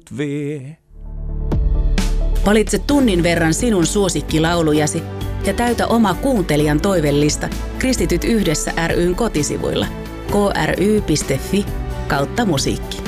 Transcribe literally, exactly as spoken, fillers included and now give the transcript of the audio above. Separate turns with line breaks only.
vie.
Valitse tunnin verran sinun suosikkilaulujasi ja täytä oma kuuntelijan toivellista Kristityt yhdessä ry:n kotisivuilla k r y piste f i kautta musiikki.